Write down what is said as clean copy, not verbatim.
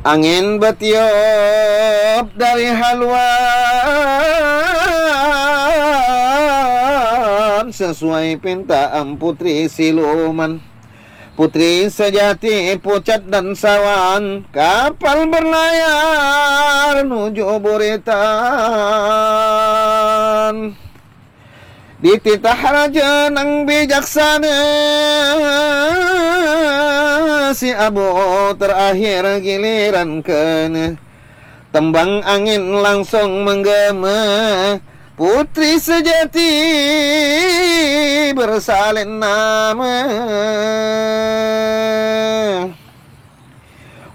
Angin bertiup dari haluan sesuai pintaan putri siluman. Putri sejati pucat dan sawan, kapal berlayar menuju Buritan. Di titah raja nang bijaksana, si Abu terakhir giliran kena. Tembang angin langsung menggema, putri sejati bersalin nama.